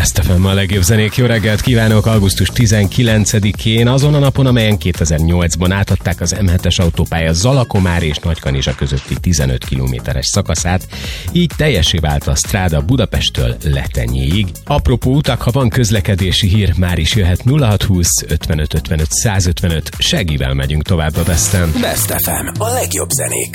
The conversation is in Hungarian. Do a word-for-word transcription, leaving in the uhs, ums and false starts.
Best ef em, a legjobb zenék. Jó reggelt kívánok! augusztus tizenkilencedikén, azon a napon, amelyen kétezer-nyolcban átadták az em hetes autópálya Zalakomár és Nagykanizsa közötti tizenöt kilométeres szakaszát, így teljessé vált a stráda Budapesttől Letenyéig. Apropó utak, ha van közlekedési hír, már is jöhet. Nulla hat húsz ötvenöt ötvenöt százötvenöt, seggivel megyünk tovább a Besten. Best ef em, a legjobb zenék.